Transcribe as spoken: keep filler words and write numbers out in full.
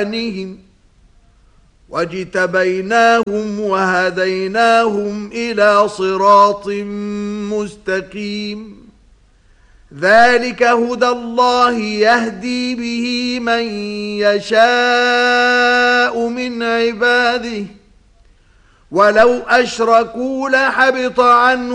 واجتبيناهم وهديناهم إلى صراط مستقيم. ذلك هدى الله يهدي به من يشاء من عباده ولو أشركوا لحبط عنهم